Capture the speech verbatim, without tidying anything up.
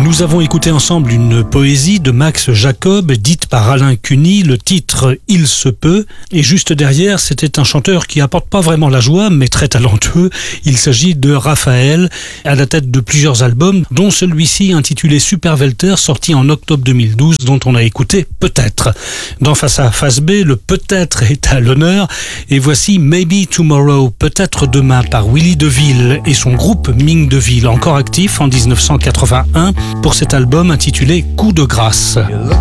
Nous avons écouté ensemble une poésie de Max Jacob, dite par Alain Cuny, le titre « Il se peut ». Et juste derrière, c'était un chanteur qui apporte pas vraiment la joie, mais très talentueux. Il s'agit de Raphaël, à la tête de plusieurs albums, dont celui-ci intitulé Supervelter, sorti en octobre deux mille douze, dont on a écouté « Peut-être ». Dans Face A, Face B, le « peut-être » est à l'honneur. Et voici « Maybe Tomorrow », peut-être demain, par Willy DeVille et son groupe Ming DeVille, encore actif en dix-neuf cent quatre-vingt-un, pour cet album intitulé « Coup de grâce ».